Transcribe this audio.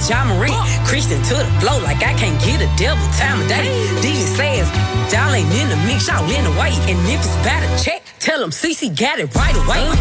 John Marie. Christian to the flow like I can't get a devil time of day. DJ says, y'all ain't in the mix, y'all in the white. And if it's about a check, tell them CC got it right away.